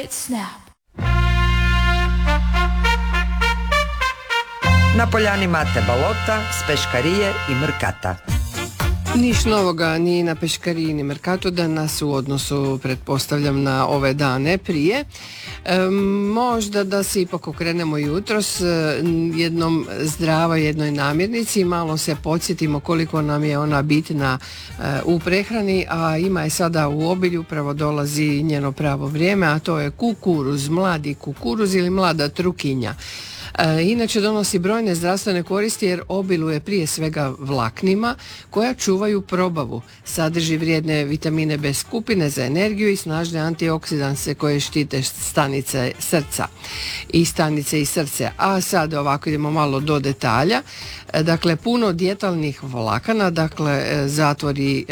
Snap. Na poljani imate balota, speškarije i mrkata. Niš novoga ni na peškariji ni Merkatu danas u odnosu, pretpostavljam, na ove dane prije. Možda da se ipak okrenemo jutros jednom zdravoj jednoj namirnici, malo se podsjetimo koliko nam je ona bitna u prehrani, a ima je sada u obilju, upravo dolazi njeno pravo vrijeme, a to je kukuruz, mladi kukuruz ili mlada trukinja. Inače donosi brojne zdravstvene koristi jer obiluje prije svega vlaknima koja čuvaju probavu. Sadrži vrijedne vitamine B skupine za energiju i snažne antioksidanse koje štite stanice srca i stanice i srce. A sad ovako idemo malo do detalja. Dakle, puno djetalnih vlakana, dakle zatvori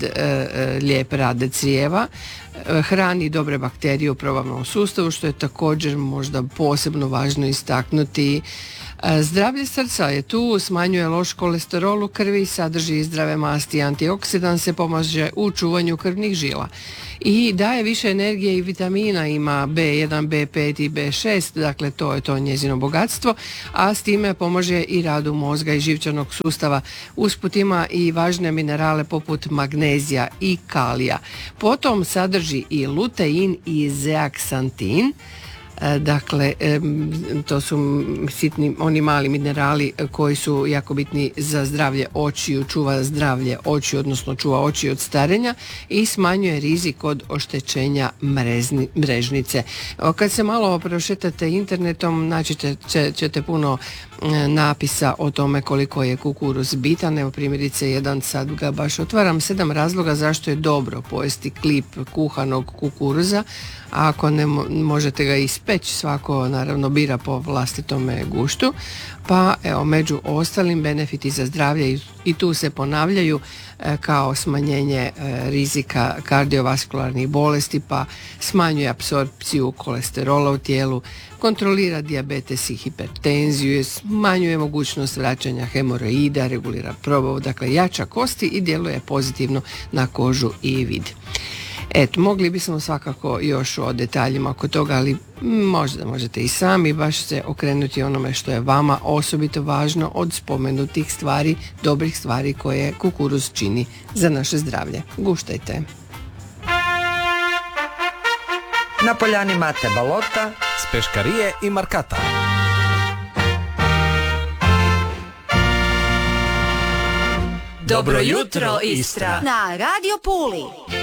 lijep rad crijeva, hrani dobre bakterije u probavnom sustavu, što je također možda posebno važno istaknuti. Zdravlje srca je tu, smanjuje loš kolesterol u krvi, sadrži zdrave masti i antioksidanse, pomaže u čuvanju krvnih žila i daje više energije i vitamina, ima B1, B5 i B6, dakle to je to njezino bogatstvo, a s time pomaže i radu mozga i živčanog sustava. Usput ima i važne minerale poput magnezija i kalija. Potom sadrži i lutein i zeaksantin. Dakle, to su sitni, oni mali minerali koji su jako bitni za zdravlje očiju, čuva zdravlje očiju, odnosno čuva oči od starenja i smanjuje rizik od oštećenja mrežnice. Kad se malo prošetate internetom, naći ćete puno napisa o tome koliko je kukuruz bitan. Evo primjerice jedan, sad ga baš otvaram, 7 razloga zašto je dobro pojesti klip kuhanog kukuruza, a ako ne možete ga ispeći, svako naravno bira po vlastitome guštu. Pa evo, među ostalim benefiti za zdravlje i tu se ponavljaju kao smanjenje rizika kardiovaskularnih bolesti, pa smanjuje apsorpciju kolesterola u tijelu, kontrolira dijabetes i hipertenziju, smanjuje mogućnost vraćanja hemoroida, regulira probavu, dakle jača kosti i djeluje pozitivno na kožu i vid. Eto, mogli bismo svakako još o detaljima oko toga, ali možda možete i sami baš se okrenuti onome što je vama osobito važno od spomenutih stvari, dobrih stvari koje kukuruz čini za naše zdravlje. Guštajte. Na poljani imate balota, speškarije i Markata. Dobro jutro, Istra! Na Radio Puli.